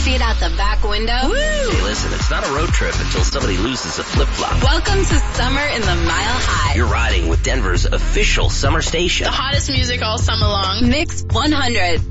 See it out the back window? Woo! Hey, listen, it's not a road trip until somebody loses a flip-flop. Welcome to Summer in the Mile High. You're riding with Denver's official summer station. The hottest music all summer long. Mix 100.